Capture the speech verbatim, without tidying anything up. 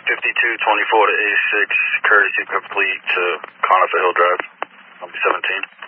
fifty-two twenty-four to eighty-six, courtesy complete to Conifer Hill Drive, number seventeen.